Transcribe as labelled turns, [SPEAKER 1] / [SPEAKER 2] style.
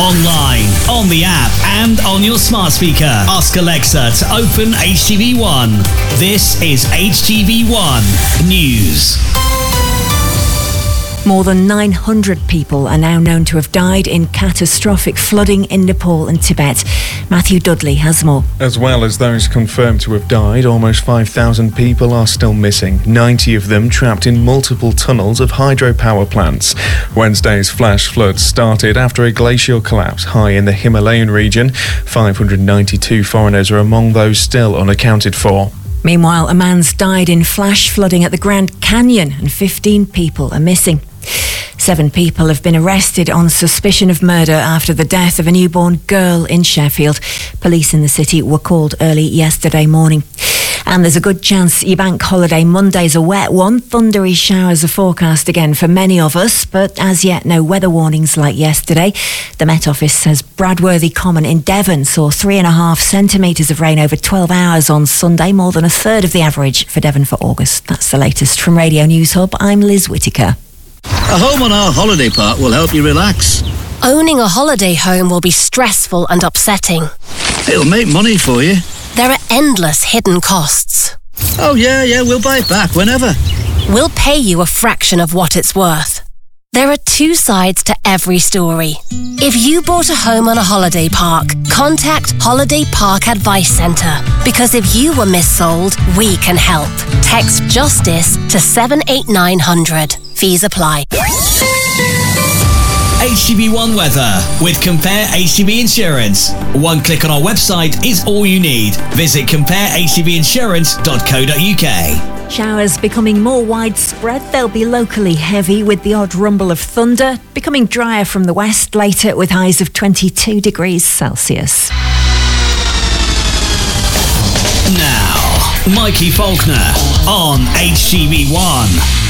[SPEAKER 1] Online, on the app, and on your smart speaker. Ask Alexa to open HTV1. This is HTV1 News.
[SPEAKER 2] More than 900 people are now known to have died in catastrophic flooding in Nepal and Tibet. Matthew Dudley has more.
[SPEAKER 3] As well as those confirmed to have died, almost 5,000 people are still missing, 90 of them trapped in multiple tunnels of hydropower plants. Wednesday's flash floods started after a glacial collapse high in the Himalayan region. 592 foreigners are among those still unaccounted for.
[SPEAKER 2] Meanwhile, a man's died in flash flooding at the Grand Canyon and 15 people are missing. 7 people have been arrested on suspicion of murder after the death of a newborn girl in Sheffield. Police in the city were called early yesterday morning. And there's a good chance your bank holiday Monday's a wet one. Thundery showers are forecast again for many of us, but as yet no weather warnings like yesterday. The Met Office says Bradworthy Common in Devon saw 3.5 centimetres of rain over 12 hours on Sunday, more than a third of the average for Devon for August. That's the latest from Radio News Hub. I'm Liz Whittaker.
[SPEAKER 4] A home on our holiday park will help you relax.
[SPEAKER 5] Owning a holiday home will be stressful and upsetting.
[SPEAKER 4] It'll make money for you.
[SPEAKER 5] There are endless hidden costs.
[SPEAKER 4] Oh yeah, we'll buy it back whenever.
[SPEAKER 5] We'll pay you a fraction of what it's worth. There are 2 sides to every story. If you bought a home on a holiday park, contact Holiday Park Advice Centre. Because if you were missold, we can help. Text JUSTICE to 78900. Fees apply.
[SPEAKER 1] HTV1 weather with Compare HTV Insurance. One click on our website is all you need. Visit comparehtvinsurance.co.uk.
[SPEAKER 2] Showers becoming more widespread. They'll be locally heavy with the odd rumble of thunder. Becoming drier from the west later with highs of 22 degrees Celsius.
[SPEAKER 1] Now, Mikey Faulkner on HTV1.